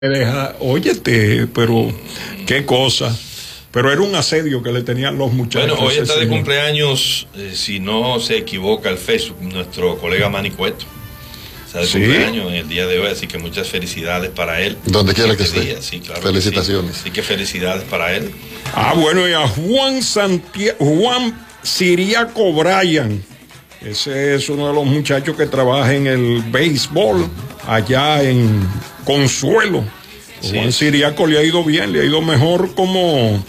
deja, óyete, pero qué cosa. Pero era un asedio que le tenían los muchachos. Bueno, hoy está de cumpleaños, si no se equivoca el Facebook, nuestro colega Manny Cueto. Está de cumpleaños en el día de hoy, así que muchas felicidades para él. Donde quiera que esté. Sí, claro. Felicitaciones. Sí. Así que felicidades para él. Bueno, y a Juan Siriaco Bryan. Ese es uno de los muchachos que trabaja en el béisbol allá en Consuelo. Sí. Juan Siriaco le ha ido bien, le ha ido mejor como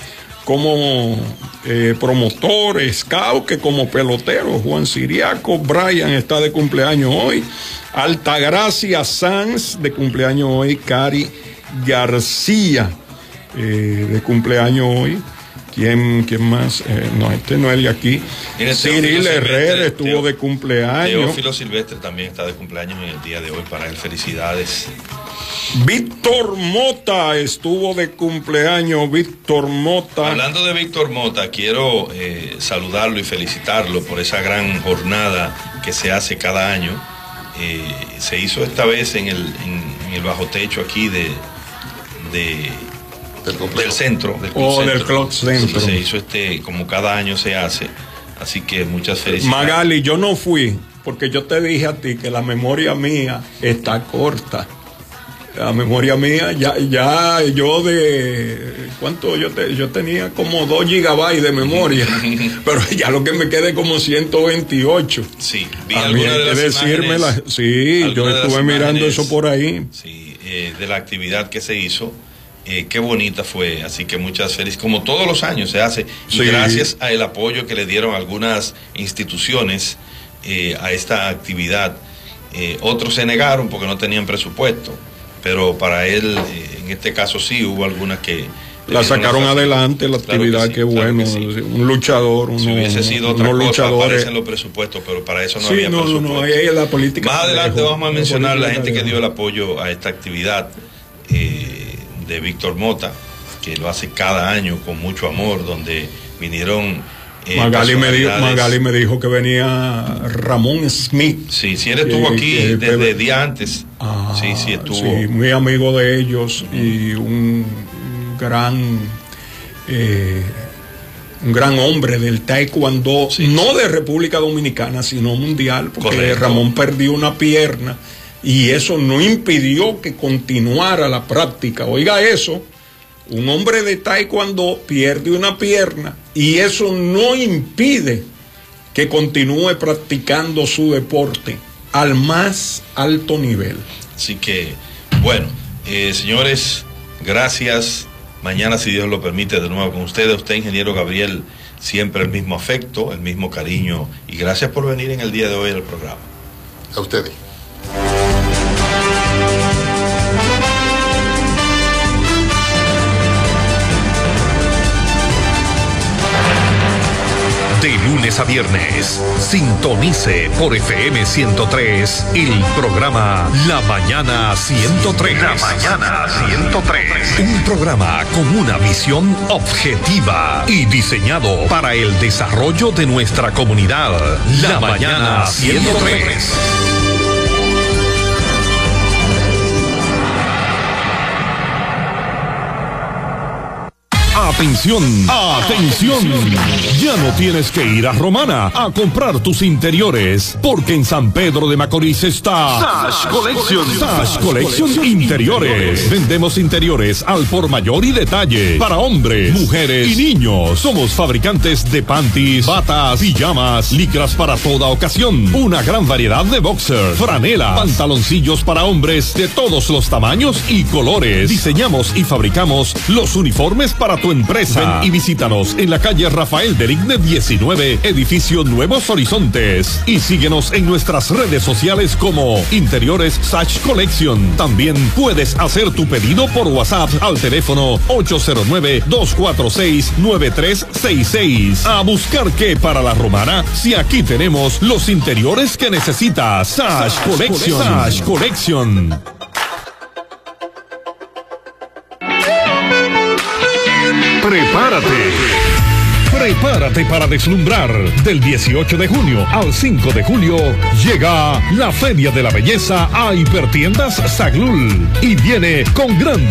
promotor, scout, que como pelotero. Juan Siriaco Bryan está de cumpleaños hoy. Altagracia Sanz de cumpleaños hoy. Cari García de cumpleaños hoy. ¿Quién más? No, este no es de aquí. Cyril Herrera estuvo de cumpleaños. Teófilo Silvestre también está de cumpleaños en el día de hoy. Para él, felicidades. Víctor Mota estuvo de cumpleaños. Víctor Mota. Hablando de Víctor Mota, quiero saludarlo y felicitarlo por esa gran jornada que se hace cada año. Se hizo esta vez en el bajo techo aquí del centro, del Club Centro. Sí, se hizo como cada año se hace. Así que muchas felicidades. Magali, yo no fui porque yo te dije a ti que la memoria mía está corta. La memoria mía, ya yo ¿cuánto? Yo tenía como 2 gigabytes de memoria, pero ya lo que me quede como 128. Sí, vi algunas de las imágenes. Sí, yo estuve mirando eso por ahí. Sí, de la actividad que se hizo. Qué bonita fue, así que muchas felicidades, como todos los años se hace, y sí, gracias al apoyo que le dieron algunas instituciones a esta actividad. Otros se negaron porque no tenían presupuesto, pero para él, en este caso sí, hubo algunas que la sacaron adelante, la actividad, qué bueno, sí. Un luchador, si hubiese sido otra cosa, aparecen los presupuestos, pero para eso no había presupuesto. No, ahí es la política. Más adelante vamos a mencionar la gente que dio el apoyo a esta actividad de Víctor Mota, que lo hace cada año con mucho amor, donde vinieron Magali me dijo que venía Ramón Smith. Sí, él estuvo aquí desde día antes. Sí, estuvo. Sí, muy amigo de ellos y un gran hombre del taekwondo, no de República Dominicana, sino mundial, porque correcto. Ramón perdió una pierna y eso no impidió que continuara la práctica. Oiga eso, un hombre de taekwondo pierde una pierna y eso no impide que continúe practicando su deporte al más alto nivel. Así que, bueno, señores, gracias. Mañana, si Dios lo permite, de nuevo con ustedes. Usted, ingeniero Gabriel, siempre el mismo afecto, el mismo cariño, y gracias por venir en el día de hoy al programa. A ustedes. De lunes a viernes, sintonice por FM 103 el programa La Mañana 103. La Mañana 103. Un programa con una visión objetiva y diseñado para el desarrollo de nuestra comunidad. La Mañana 103. Atención, atención. Ya no tienes que ir a Romana a comprar tus interiores, porque en San Pedro de Macorís está Sash Collection. Sash Collection Interiores. Vendemos interiores al por mayor y detalle para hombres, mujeres y niños. Somos fabricantes de panties, batas, pijamas, licras para toda ocasión. Una gran variedad de boxers, franelas, pantaloncillos para hombres de todos los tamaños y colores. Diseñamos y fabricamos los uniformes para tu empresa. Ven y visítanos en la calle Rafael Deligne 19, edificio Nuevos Horizontes. Y síguenos en nuestras redes sociales como Interiores Sash Collection. También puedes hacer tu pedido por WhatsApp al teléfono 809-246-9366. A buscar qué para la Romana, si aquí tenemos los interiores que necesitas. Sash Collection. Sash Collection. Prepárate. Prepárate para deslumbrar. Del 18 de junio al 5 de julio llega la Feria de la Belleza a Hipertiendas Saglul y viene con grandes